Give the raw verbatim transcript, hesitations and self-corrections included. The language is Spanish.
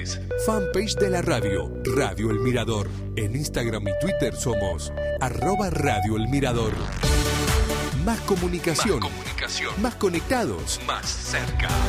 sociales. Fanpage de la radio, Radio El Mirador. En Instagram y Twitter somos arroba Radio El Mirador. Más comunicación. Más comunicación. Más conectados. Más cerca.